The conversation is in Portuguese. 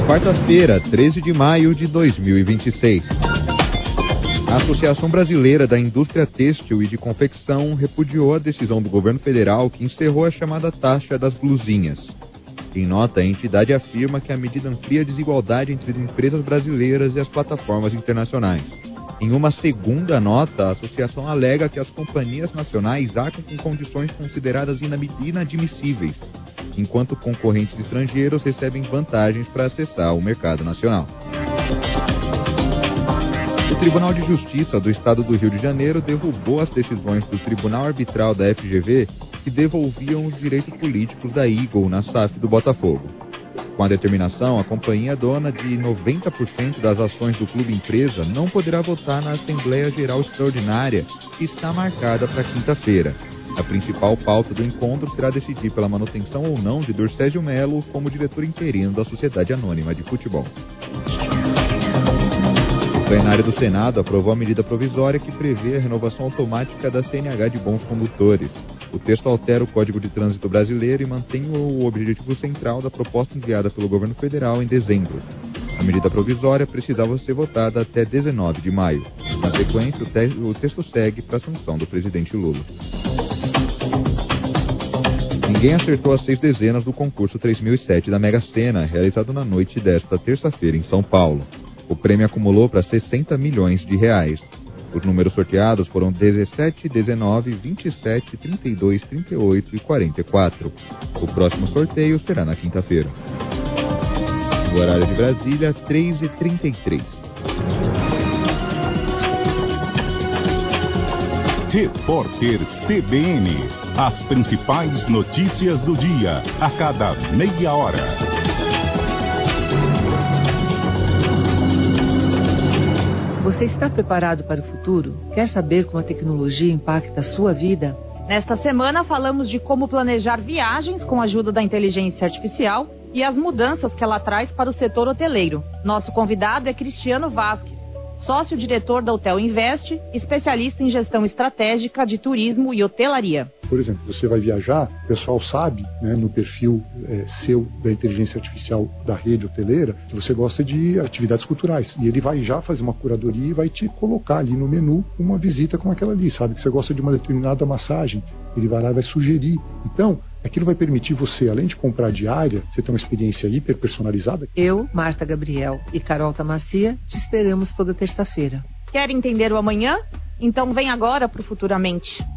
Quarta-feira, 13 de maio de 2026. A Associação Brasileira da Indústria Têxtil e de Confecção repudiou a decisão do governo federal que encerrou a chamada taxa das blusinhas. Em nota, a entidade afirma que a medida amplia a desigualdade entre as empresas brasileiras e as plataformas internacionais. Em uma segunda nota, a associação alega que as companhias nacionais arcam com condições consideradas inadmissíveis, enquanto concorrentes estrangeiros recebem vantagens para acessar o mercado nacional. O Tribunal de Justiça do Estado do Rio de Janeiro derrubou as decisões do Tribunal Arbitral da FGV que devolviam os direitos políticos da Eagle na SAF do Botafogo. Com a determinação, a companhia dona de 90% das ações do clube empresa não poderá votar na Assembleia Geral Extraordinária, que está marcada para quinta-feira. A principal pauta do encontro será decidir pela manutenção ou não de Dorcésio Melo como diretor interino da Sociedade Anônima de Futebol. O plenário do Senado aprovou a medida provisória que prevê a renovação automática da CNH de bons condutores. O texto altera o Código de Trânsito Brasileiro e mantém o objetivo central da proposta enviada pelo governo federal em dezembro. A medida provisória precisava ser votada até 19 de maio. Na sequência, o texto segue para a sanção do presidente Lula. Ninguém acertou as 6 dezenas do concurso 3007 da Mega Sena, realizado na noite desta terça-feira em São Paulo. O prêmio acumulou para 60 milhões de reais. Os números sorteados foram 17, 19, 27, 32, 38 e 44. O próximo sorteio será na quinta-feira. No horário de Brasília, 3h33. Repórter CBN. As principais notícias do dia, a cada meia hora. Você está preparado para o futuro? Quer saber como a tecnologia impacta a sua vida? Nesta semana falamos de como planejar viagens com a ajuda da inteligência artificial e as mudanças que ela traz para o setor hoteleiro. Nosso convidado é Cristiano Vasques, sócio-diretor da Hotel Invest, especialista em gestão estratégica de turismo e hotelaria. Por exemplo, você vai viajar, o pessoal sabe, né, no perfil seu da inteligência artificial da rede hoteleira, que você gosta de atividades culturais. E ele vai já fazer uma curadoria e vai te colocar ali no menu uma visita como aquela ali, sabe? Que você gosta de uma determinada massagem, ele vai lá e vai sugerir. Então, aquilo vai permitir você, além de comprar diária, você ter uma experiência hiper personalizada. Eu, Marta Gabriel e Carol Tamacia te esperamos toda terça-feira. Quer entender o amanhã? Então vem agora para o Futuramente.